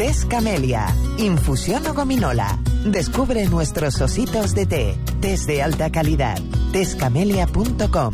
Tés Camelia, infusión o gominola. Descubre nuestros ositos de té. Tés de alta calidad. Tescamelia.com.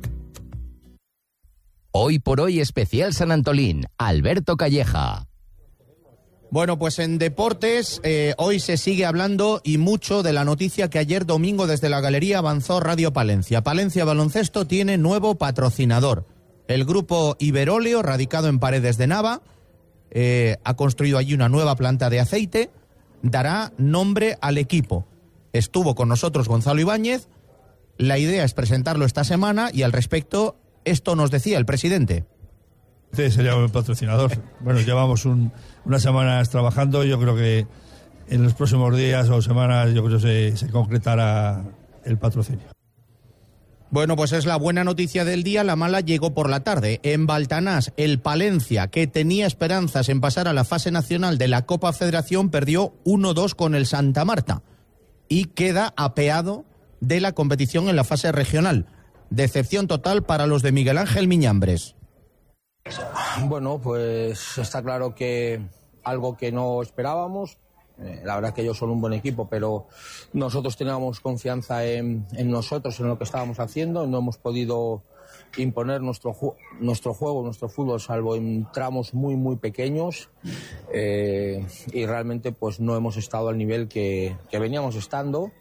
Hoy por hoy especial San Antolín, Alberto Calleja. Bueno, pues en deportes hoy se sigue hablando y mucho de la noticia que ayer domingo desde la galería avanzó Radio Palencia. Palencia Baloncesto tiene nuevo patrocinador. El grupo Iberóleo, radicado en Paredes de Nava, ha construido allí una nueva planta de aceite, dará nombre al equipo. Estuvo con nosotros Gonzalo Ibáñez, la idea es presentarlo esta semana y al respecto esto nos decía el presidente. Sería un patrocinador. Bueno, llevamos unas semanas trabajando, yo creo que en los próximos días o semanas yo creo que se concretará el patrocinio. Bueno, pues es la buena noticia del día, la mala llegó por la tarde. En Baltanás, el Palencia, que tenía esperanzas en pasar a la fase nacional de la Copa Federación, perdió 1-2 con el Santa Marta y queda apeado de la competición en la fase regional. Decepción total para los de Miguel Ángel Miñambres. Bueno, pues está claro que algo que no esperábamos. La verdad es que ellos son un buen equipo, pero nosotros teníamos confianza en nosotros, en lo que estábamos haciendo. No hemos podido imponer nuestro juego, nuestro fútbol, salvo en tramos muy, muy pequeños. Y realmente pues no hemos estado al nivel que veníamos estando.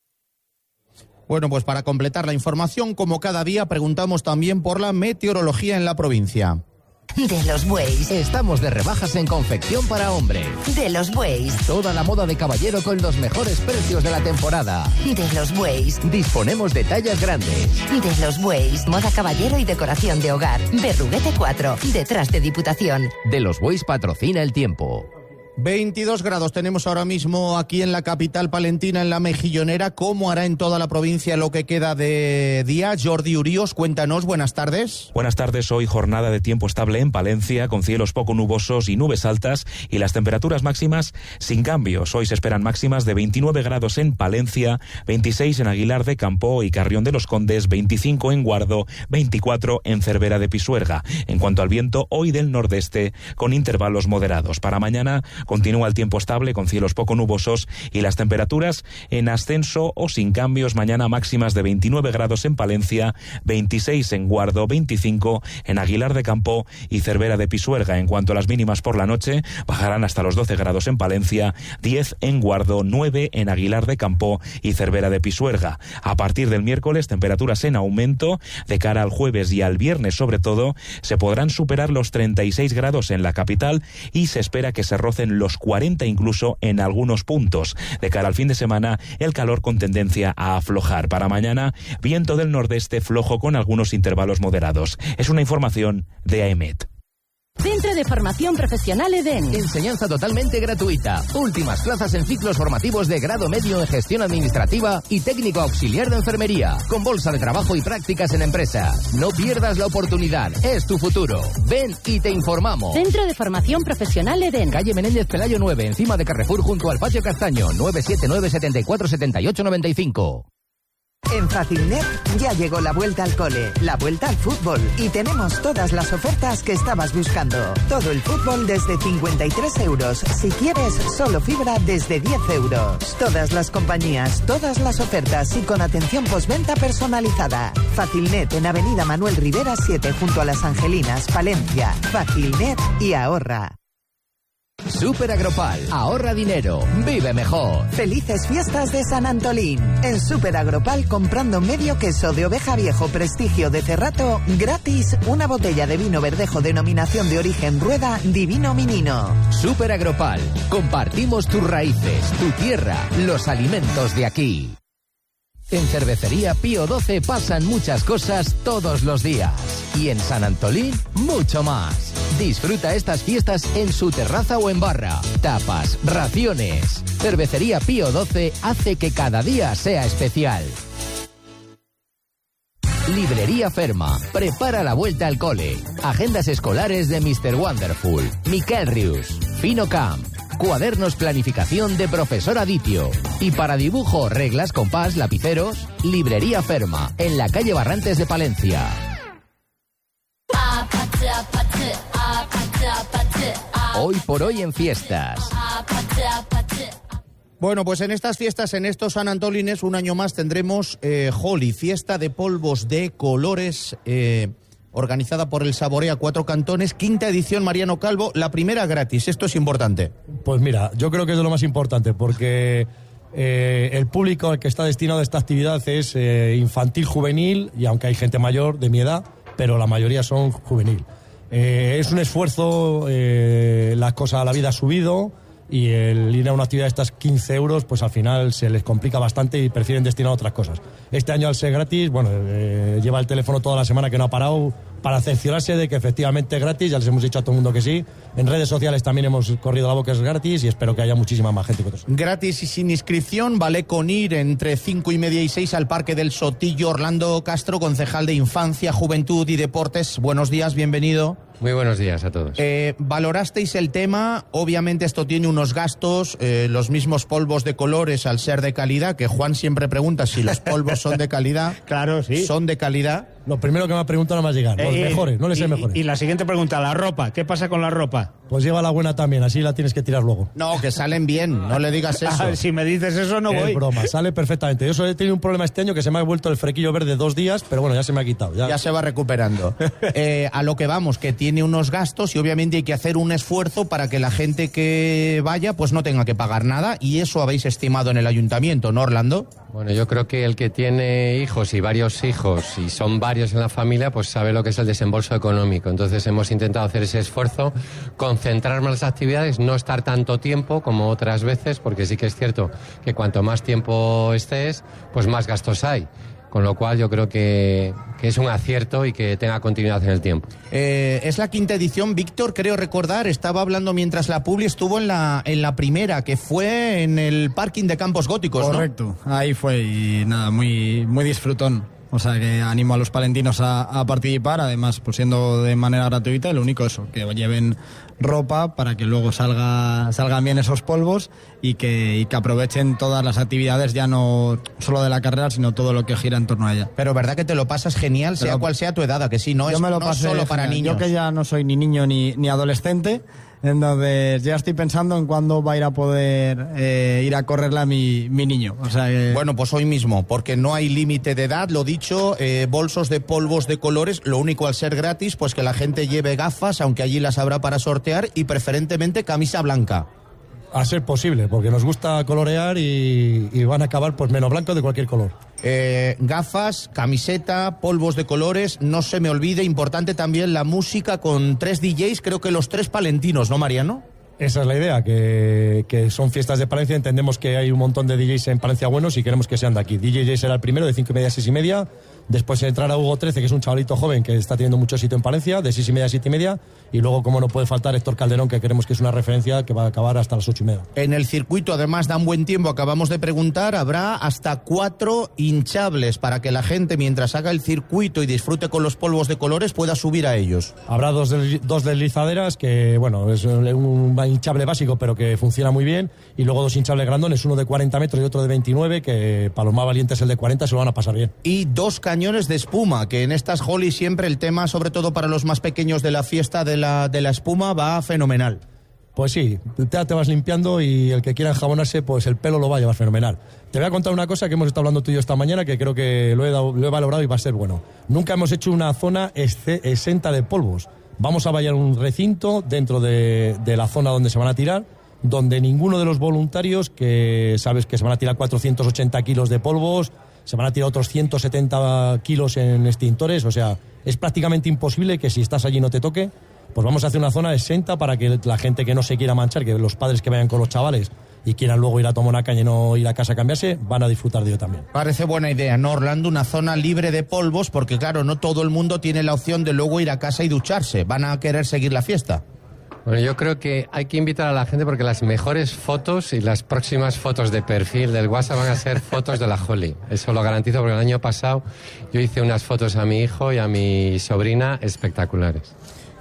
Bueno, pues para completar la información, como cada día, preguntamos también por la meteorología en la provincia. De los Bueys. Estamos de rebajas en confección para hombre. De los Bueys. Toda la moda de caballero con los mejores precios de la temporada. De los Bueys. Disponemos de tallas grandes. De los Bueys. Moda caballero y decoración de hogar. Berruguete 4, detrás de Diputación. De los Bueys patrocina el tiempo. 22 grados tenemos ahora mismo aquí en la capital palentina, en la Mejillonera. ¿Cómo hará en toda la provincia lo que queda de día? Jordi Urios, cuéntanos, buenas tardes. Buenas tardes, hoy jornada de tiempo estable en Palencia, con cielos poco nubosos y nubes altas, y las temperaturas máximas sin cambios. Hoy se esperan máximas de 29 grados en Palencia, 26 en Aguilar de Campo y Carrión de los Condes, 25 en Guardo, 24 en Cervera de Pisuerga. En cuanto al viento, hoy del nordeste, con intervalos moderados. Para mañana continúa el tiempo estable con cielos poco nubosos y las temperaturas en ascenso o sin cambios. Mañana máximas de 29 grados en Palencia, 26 en Guardo, 25 en Aguilar de Campo y Cervera de Pisuerga. En cuanto a las mínimas por la noche, bajarán hasta los 12 grados en Palencia, 10 en Guardo, 9 en Aguilar de Campo y Cervera de Pisuerga. A partir del miércoles, temperaturas en aumento. De cara al jueves y al viernes sobre todo, se podrán superar los 36 grados en la capital y se espera que se rocen los 40 incluso en algunos puntos. De cara al fin de semana, el calor con tendencia a aflojar. Para mañana, viento del nordeste flojo con algunos intervalos moderados. Es una información de AEMET. Centro de Formación Profesional Edén. Enseñanza totalmente gratuita. Últimas plazas en ciclos formativos de grado medio en gestión administrativa y técnico auxiliar de enfermería, con bolsa de trabajo y prácticas en empresas. No pierdas la oportunidad, es tu futuro. Ven y te informamos. Centro de Formación Profesional Edén. Calle Menéndez Pelayo 9, encima de Carrefour, junto al Patio Castaño, 979 74 78 95. En Facilnet ya llegó la vuelta al cole, la vuelta al fútbol y tenemos todas las ofertas que estabas buscando. Todo el fútbol desde 53 euros. Si quieres, solo fibra desde 10 euros. Todas las compañías, todas las ofertas y con atención postventa personalizada. Facilnet en Avenida Manuel Rivera 7 junto a Las Angelinas, Palencia. Facilnet y ahorra. Super Agropal, ahorra dinero, vive mejor. Felices fiestas de San Antolín. En Super Agropal, comprando medio queso de oveja viejo prestigio de Cerrato, gratis una botella de vino verdejo denominación de origen Rueda Divino Minino. Super Agropal, compartimos tus raíces, tu tierra, los alimentos de aquí. En Cervecería Pío XII pasan muchas cosas todos los días. Y en San Antolín, mucho más. Disfruta estas fiestas en su terraza o en barra. Tapas, raciones. Cervecería Pío XII hace que cada día sea especial. Librería Ferma. Prepara la vuelta al cole. Agendas escolares de Mr. Wonderful, Miquel Rius, Finocamp. Cuadernos planificación de profesor Aditio. Y para dibujo, reglas, compás, lapiceros, Librería Ferma, en la calle Barrantes de Palencia. Hoy por hoy en fiestas. Bueno, pues en estas fiestas, en estos San Antolines, un año más tendremos Holi, fiesta de polvos de colores, organizada por el Saborea Cuatro Cantones, quinta edición, Mariano Calvo, la primera gratis. Esto es importante. Pues mira, yo creo que es de lo más importante, porque el público al que está destinado esta actividad es infantil, juvenil, y aunque hay gente mayor de mi edad, pero la mayoría son juvenil. Es un esfuerzo, la vida ha subido, y el ir a una actividad de estas 15 euros, pues al final se les complica bastante y prefieren destinar a otras cosas. Este año, al ser gratis, bueno, lleva el teléfono toda la semana que no ha parado para cerciorarse de que efectivamente es gratis. Ya les hemos dicho a todo el mundo que sí. En redes sociales también hemos corrido la boca, es gratis, y espero que haya muchísima más gente que otros. Gratis y sin inscripción, vale con ir entre 5:30 y 6 al Parque del Sotillo. Orlando Castro, concejal de Infancia, Juventud y Deportes. Buenos días, bienvenido. Muy buenos días a todos. Valorasteis el tema, obviamente esto tiene unos gastos, los mismos polvos de colores al ser de calidad, que Juan siempre pregunta si los polvos son de calidad. Claro, sí. Son de calidad. Lo primero que me ha preguntado no me ha llegado. Los mejores, no les sé mejores. Y la siguiente pregunta, la ropa. ¿Qué pasa con la ropa? Pues lleva la buena también, así la tienes que tirar luego. No, que salen bien, no le digas eso. Si me dices eso no voy. Es broma, sale perfectamente. Yo solo he tenido un problema este año, que se me ha vuelto el frequillo verde 2 días, pero bueno, ya se me ha quitado. Ya se va recuperando. A lo que vamos, que tiene unos gastos y obviamente hay que hacer un esfuerzo para que la gente que vaya pues no tenga que pagar nada, y eso habéis estimado en el ayuntamiento, ¿no, Orlando? Bueno, yo creo que el que tiene hijos y varios hijos, y son varios en la familia, pues sabe lo que es el desembolso económico. Entonces hemos intentado hacer ese esfuerzo, concentrar más las actividades, no estar tanto tiempo como otras veces, porque sí que es cierto que cuanto más tiempo estés, pues más gastos hay. Con lo cual yo creo que es un acierto y que tenga continuidad en el tiempo. Es la quinta edición, Víctor, creo recordar, estaba hablando mientras la publi estuvo en la primera, que fue en el parking de Campos Góticos, ¿no? Correcto, ahí fue, y nada, muy, muy disfrutón. O sea que animo a los palentinos a participar, además pues siendo de manera gratuita, y lo único eso, que lleven ropa para que luego salgan bien esos polvos y que aprovechen todas las actividades, ya no solo de la carrera, sino todo lo que gira en torno a ella. Pero verdad que te lo pasas genial, sea cual sea tu edad, ¿a que sí? No es solo para niños. Yo que ya no soy ni niño ni adolescente, entonces ya estoy pensando en cuándo va a ir a poder ir a correrla mi niño. O sea que... Bueno, pues hoy mismo, porque no hay límite de edad, lo dicho, bolsos de polvos de colores, lo único al ser gratis, pues que la gente lleve gafas, aunque allí las habrá para sortear, y preferentemente camisa blanca. A ser posible, porque nos gusta colorear y van a acabar pues menos blancos de cualquier color. Gafas, camiseta, polvos de colores, no se me olvide, importante también la música con 3 DJs, creo que los 3 palentinos, ¿no, Mariano? Esa es la idea, que son fiestas de Palencia, entendemos que hay un montón de DJs en Palencia buenos y queremos que sean de aquí. DJ será el primero, de 5:30 a 6:30, después entrará Hugo 13, que es un chavalito joven que está teniendo mucho éxito en Palencia, de 6:30 a 7:30, y luego, como no puede faltar, Héctor Calderón, que creemos que es una referencia que va a acabar hasta las 8:30. En el circuito, además, dan buen tiempo, acabamos de preguntar, habrá hasta 4 hinchables para que la gente, mientras haga el circuito y disfrute con los polvos de colores, pueda subir a ellos. Habrá dos deslizaderas, que bueno, es un hinchable básico, pero que funciona muy bien, y luego 2 hinchables grandones, uno de 40 metros y otro de 29, que para los más valientes el de 40 se lo van a pasar bien. Y 2 cañones de espuma, que en estas Holi siempre el tema, sobre todo para los más pequeños de la fiesta de la espuma, va fenomenal. Pues sí, te vas limpiando, y el que quiera enjabonarse, pues el pelo lo va a llevar fenomenal. Te voy a contar una cosa que hemos estado hablando tú y yo esta mañana, que creo que lo he valorado y va a ser bueno. Nunca hemos hecho una zona exenta de polvos. Vamos a vallar un recinto dentro de la zona donde se van a tirar, donde ninguno de los voluntarios, que sabes que se van a tirar 480 kilos de polvos, se van a tirar otros 170 kilos en extintores, o sea, es prácticamente imposible que si estás allí no te toque. Pues vamos a hacer una zona exenta para que la gente que no se quiera manchar, que los padres que vayan con los chavales y quieran luego ir a tomar una caña y no ir a casa a cambiarse, van a disfrutar de ello también. Parece buena idea, ¿no, Orlando? Una zona libre de polvos, porque claro, no todo el mundo tiene la opción de luego ir a casa y ducharse, van a querer seguir la fiesta. Bueno, yo creo que hay que invitar a la gente, porque las mejores fotos y las próximas fotos de perfil del WhatsApp van a ser fotos de la Holi. Eso lo garantizo, porque el año pasado yo hice unas fotos a mi hijo y a mi sobrina espectaculares.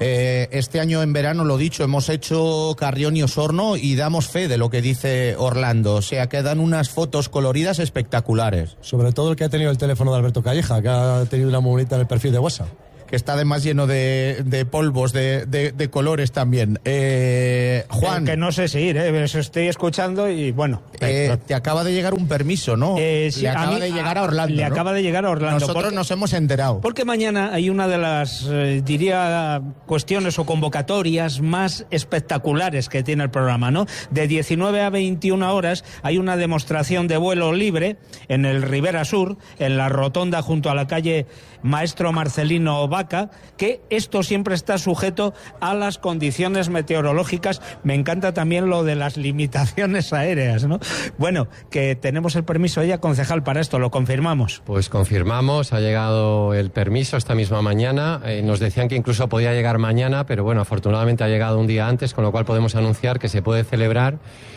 Este año en verano, lo dicho, hemos hecho Carrión y Osorno y damos fe de lo que dice Orlando. O sea, quedan unas fotos coloridas espectaculares. Sobre todo el que ha tenido el teléfono de Alberto Calleja, que ha tenido una monedita en el perfil de WhatsApp. que está además lleno de polvos, de colores también. Juan. Que no sé si ir, os estoy escuchando y bueno. Te acaba de llegar un permiso, ¿no? Sí, le acaba de llegar a Orlando. Le ¿no? acaba de llegar a Orlando. Nosotros nos hemos enterado. Porque mañana hay una de las, diría, cuestiones o convocatorias más espectaculares que tiene el programa, ¿no? De 19 a 21 horas hay una demostración de vuelo libre en el Ribera Sur, en la rotonda junto a la calle Maestro Marcelino Vaca, que esto siempre está sujeto a las condiciones meteorológicas. Me encanta también lo de las limitaciones aéreas, ¿no? Bueno, que tenemos el permiso ya, concejal, para esto, ¿lo confirmamos? Pues confirmamos, ha llegado el permiso esta misma mañana. Nos decían que incluso podía llegar mañana, pero bueno, afortunadamente ha llegado un día antes, con lo cual podemos anunciar que se puede celebrar